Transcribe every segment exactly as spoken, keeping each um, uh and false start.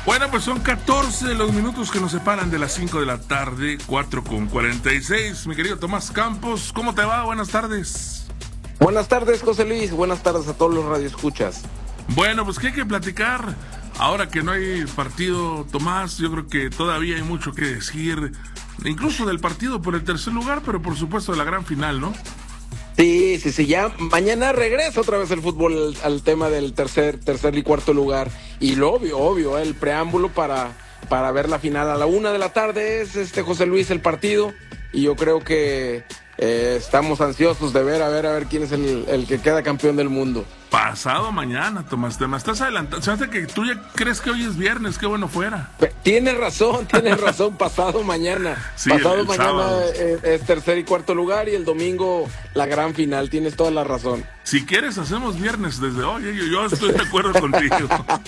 Bueno, pues son catorce los minutos que nos separan de las cinco de la tarde, cuatro con cuarenta y seis. Mi querido Tomás Campos, ¿cómo te va? Buenas tardes. Buenas tardes, José Luis. Buenas tardes a todos los radioescuchas. Bueno, pues ¿qué hay que platicar? Ahora que no hay partido, Tomás, yo creo que todavía hay mucho que decir, incluso del partido por el tercer lugar, pero por supuesto de la gran final, ¿no? Sí, sí, sí, ya mañana regresa otra vez el fútbol al, al tema del tercer, tercer y cuarto lugar. Y lo obvio, obvio, el preámbulo para, para ver la final a la una de la tarde es, este José Luis, el partido. Y yo creo que eh, estamos ansiosos de ver, a ver, a ver quién es el, el que queda campeón del mundo. Pasado mañana, Tomás, te me estás adelantando. Se hace que tú ya crees que hoy es viernes, qué bueno fuera. Tienes razón, tienes razón, pasado mañana. Sí, pasado el mañana es, es tercer y cuarto lugar y el domingo la gran final, tienes toda la razón. Si quieres, hacemos viernes desde hoy, yo, yo estoy de acuerdo contigo.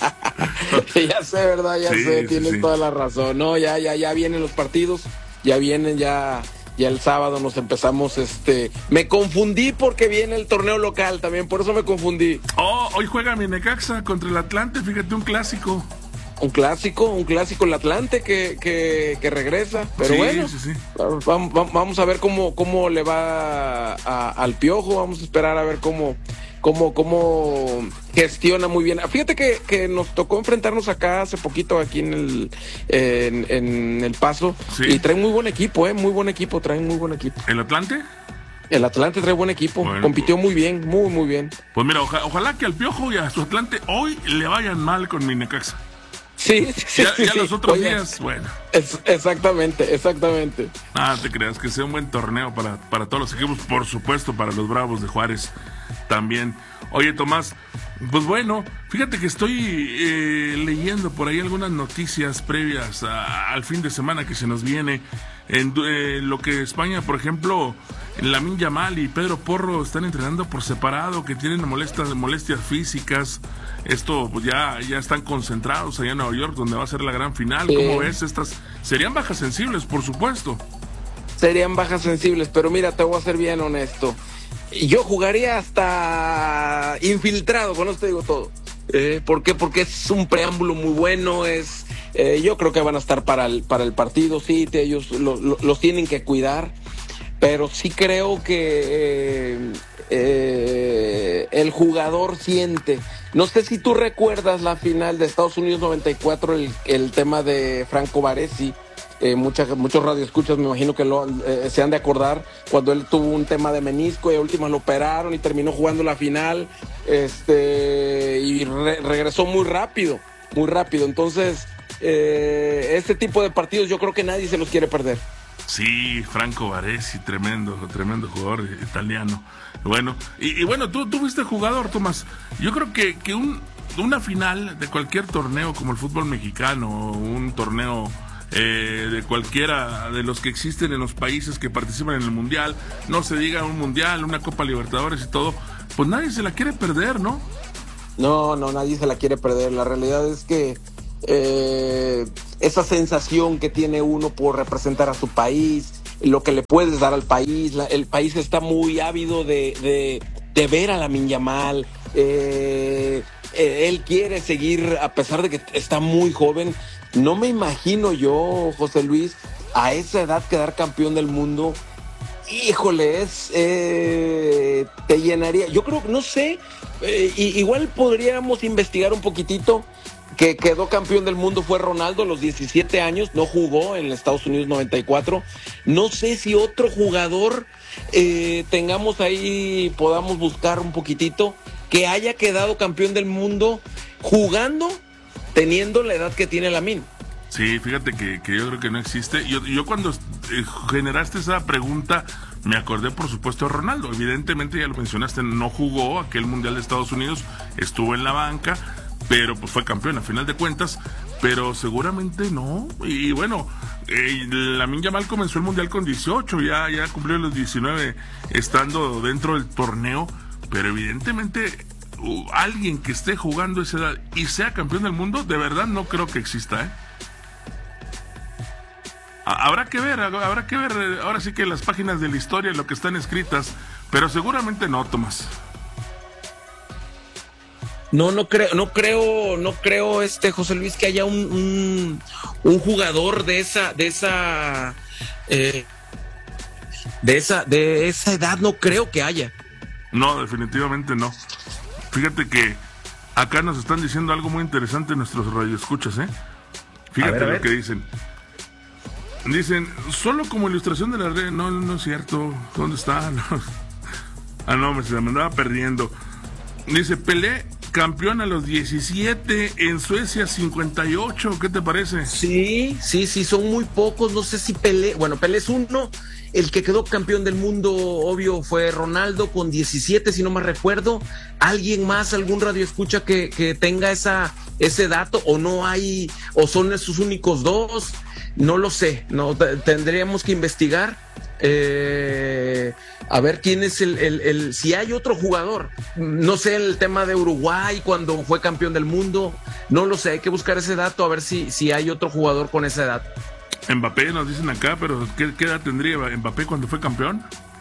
Ya sé, ¿verdad? Ya sí, sé, sí, tienes sí. toda la razón. No, ya, ya, ya vienen los partidos, ya vienen, ya... Ya el sábado nos empezamos, este... Me confundí porque viene el torneo local también, por eso me confundí. Oh, hoy juega mi Necaxa contra el Atlante, fíjate, un clásico. Un clásico, un clásico, el Atlante que, que, que regresa. Pero sí, bueno, sí, sí. Vamos, vamos a ver cómo, cómo le va a, al Piojo, vamos a esperar a ver cómo... Cómo, cómo gestiona muy bien. Fíjate que, que nos tocó enfrentarnos acá hace poquito aquí en el en, en El Paso. Sí. Y traen muy buen equipo, eh, muy buen equipo, traen muy buen equipo. ¿El Atlante? El Atlante trae buen equipo, Bueno, compitió pues, muy bien, muy muy bien. Pues mira, oja, ojalá que al Piojo y a su Atlante hoy le vayan mal con mi Necaxa. Sí, sí, Ya, sí, ya sí. los otros Oye, días, bueno. Es, exactamente, exactamente. Ah, te creas que sea un buen torneo para, para todos los equipos, por supuesto, para los Bravos de Juárez también. Oye, Tomás, pues bueno, fíjate que estoy eh, leyendo por ahí algunas noticias previas a, al fin de semana que se nos viene. En eh, lo que España, por ejemplo, Lamine Yamal y Pedro Porro están entrenando por separado, que tienen molestias, molestias físicas. Esto pues ya, ya están concentrados allá en Nueva York, donde va a ser la gran final. Sí. ¿Cómo ves? Estas serían bajas sensibles, por supuesto. Serían bajas sensibles, pero mira, te voy a ser bien honesto. Yo jugaría hasta infiltrado, con eso te digo todo. Eh, ¿Por qué? Porque es un preámbulo muy bueno, es eh, yo creo que van a estar para el, para el partido, sí, te, ellos lo, lo, los tienen que cuidar, pero sí creo que eh, eh, el jugador siente. No sé si tú recuerdas la final de Estados Unidos noventa y cuatro, el, el tema de Franco Baresi. Eh, muchas, muchos radioescuchas me imagino que lo, eh, se han de acordar cuando él tuvo un tema de menisco y a últimas lo operaron y terminó jugando la final, este y re, regresó muy rápido, muy rápido. Entonces, eh, este tipo de partidos yo creo que nadie se los quiere perder. Sí, Franco Baresi, tremendo, tremendo jugador italiano. Bueno, y, y bueno, tú, tú fuiste jugador, Tomás. Yo creo que, que un, una final de cualquier torneo como el fútbol mexicano, un torneo eh, de cualquiera de los que existen en los países que participan en el Mundial, no se diga un Mundial, una Copa Libertadores y todo, pues nadie se la quiere perder, ¿no? No, no, nadie se la quiere perder. La realidad es que eh, esa sensación que tiene uno por representar a su país, lo que le puedes dar al país, la, el país está muy ávido de, de, de ver a Lamine Yamal. Eh, eh, él quiere seguir, a pesar de que está muy joven. No me imagino yo, José Luis, a esa edad quedar campeón del mundo. Híjole, es, eh, te llenaría. Yo creo, no sé, eh, igual podríamos investigar un poquitito. Que quedó campeón del mundo fue Ronaldo a los diecisiete años, no jugó en Estados Unidos noventa y cuatro. No sé si otro jugador eh, tengamos ahí, podamos buscar un poquitito, que haya quedado campeón del mundo jugando, teniendo la edad que tiene Lamine. Sí, fíjate que, que yo creo que no existe. Yo, yo cuando eh, generaste esa pregunta, me acordé por supuesto de Ronaldo. Evidentemente, ya lo mencionaste, no jugó aquel Mundial de Estados Unidos, estuvo en la banca, pero pues fue campeón a final de cuentas, pero seguramente no. Y bueno, eh, Lamine Yamal comenzó el Mundial con dieciocho, ya, ya cumplió los diecinueve estando dentro del torneo, pero evidentemente uh, alguien que esté jugando esa edad y sea campeón del mundo, de verdad no creo que exista, ¿eh? Habrá que ver, habrá que ver, ahora sí que las páginas de la historia, lo que están escritas, pero seguramente no, Tomás. No, no creo, no creo, no creo, este José Luis, que haya un, un, un jugador de esa, de esa, eh, de esa, de esa edad, no creo que haya. No, definitivamente no. Fíjate que acá nos están diciendo algo muy interesante nuestros radioescuchas, ¿eh? Fíjate A ver, a lo ver. que dicen. Dicen, solo como ilustración de la red. No, no es cierto. ¿Dónde está? No. Ah, no, me, se me andaba perdiendo. Dice, Pelé, campeón a los diecisiete, en Suecia cincuenta y ocho. ¿Qué te parece? Sí, sí, sí, son muy pocos. No sé si Pelé, bueno, Pelé es uno. El que quedó campeón del mundo, obvio, fue Ronaldo con diecisiete, si no me recuerdo. ¿Alguien más, algún radioescucha que, que tenga esa, ese dato? ¿O no hay, o son esos únicos dos? No lo sé, no t- tendríamos que investigar. Eh, a ver quién es el, el, el, si hay otro jugador. No sé el tema de Uruguay cuando fue campeón del mundo. No lo sé, hay que buscar ese dato a ver si, si hay otro jugador con esa edad. Mbappé nos dicen acá, pero ¿qué, qué edad tendría Mbappé cuando fue campeón?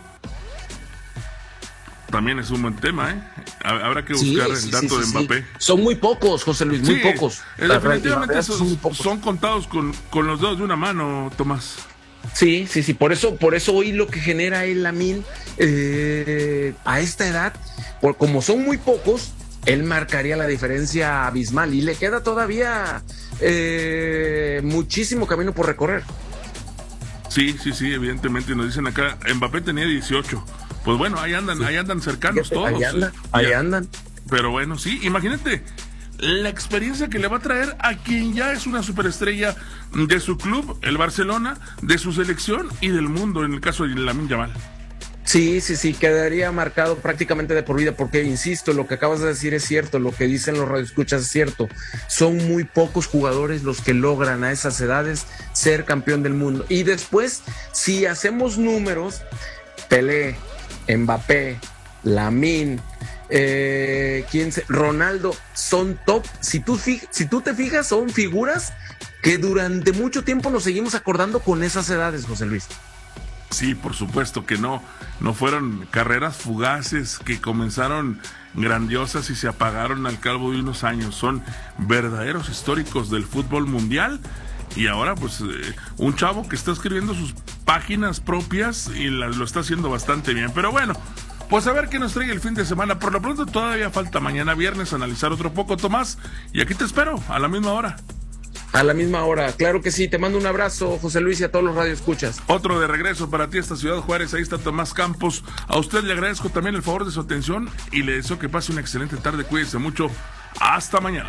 También es un buen tema, ¿eh? Habrá que buscar Sí, sí, el dato sí, de sí, Mbappé. sí. Son muy pocos, José Luis, muy Sí, pocos. eh, La definitivamente verdad, esos son muy pocos. son contados con, con los dedos de una mano, Tomás. Sí, sí, sí, por eso, por eso hoy lo que genera el Lamine eh, a esta edad, por como son muy pocos, él marcaría la diferencia abismal y le queda todavía eh, muchísimo camino por recorrer. Sí, sí, sí, evidentemente nos dicen acá, Mbappé tenía dieciocho. Pues bueno, ahí andan, sí. ahí andan cercanos Fíjate, todos. Ahí andan, ahí Ya. andan. Pero bueno, sí, imagínate la experiencia que le va a traer a quien ya es una superestrella de su club, el Barcelona, de su selección y del mundo, en el caso de Lamine Yamal. Sí, sí, sí, quedaría marcado prácticamente de por vida, porque insisto, lo que acabas de decir es cierto, lo que dicen los radioescuchas es cierto. Son muy pocos jugadores los que logran a esas edades ser campeón del mundo. Y después, si hacemos números, Pelé, Mbappé, Lamine, eh, ¿quién se? Ronaldo, son top. Si tú, fij, si tú te fijas, son figuras que durante mucho tiempo nos seguimos acordando con esas edades, José Luis. Sí, por supuesto que no, no fueron carreras fugaces que comenzaron grandiosas y se apagaron al cabo de unos años. Son verdaderos históricos del fútbol mundial y ahora pues eh, un chavo que está escribiendo sus páginas propias y la, lo está haciendo bastante bien. Pero bueno, pues a ver qué nos trae el fin de semana. Por lo pronto todavía falta mañana viernes analizar otro poco, Tomás, y aquí te espero a la misma hora. A la misma hora, claro que sí. Te mando un abrazo, José Luis, y a todos los radioescuchas. Otro de regreso para ti, esta Ciudad Juárez. Ahí está Tomás Campos. A usted le agradezco también el favor de su atención y le deseo que pase una excelente tarde. Cuídese mucho. Hasta mañana.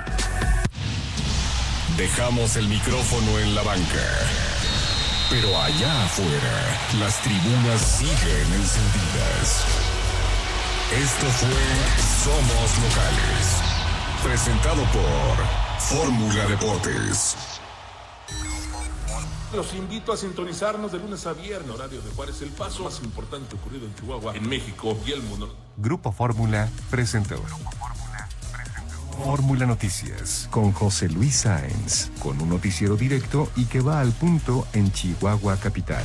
Dejamos el micrófono en la banca, pero allá afuera las tribunas siguen encendidas. Esto fue Somos Locales, presentado por Fórmula Deportes. Los invito a sintonizarnos de lunes a viernes, horario de Juárez, el paso más importante ocurrido en Chihuahua, en México y el mundo. Grupo Fórmula presentó Fórmula Noticias con José Luis Sáenz, con un noticiero directo y que va al punto en Chihuahua capital.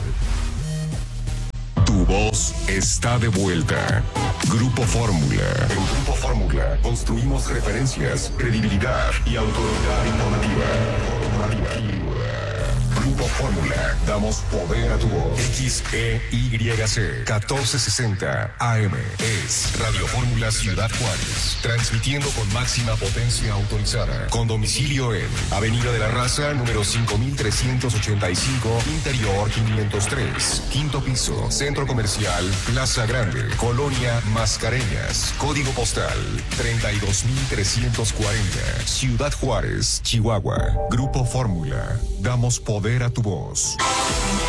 Tu voz está de vuelta. Grupo Fórmula. En Grupo Fórmula construimos referencias, credibilidad y autoridad informativa. Grupo Fórmula. Damos poder a tu voz. X E Y C catorce sesenta A M es Radio Fórmula Ciudad Juárez. Transmitiendo con máxima potencia autorizada. Con domicilio en Avenida de la Raza, número cinco mil trescientos ochenta y cinco, Interior quinientos tres. Quinto piso, Centro Comercial, Plaza Grande, Colonia Mascareñas. Código postal treinta y dos mil trescientos cuarenta. Ciudad Juárez, Chihuahua. Grupo Fórmula. Damos poder a tu voz.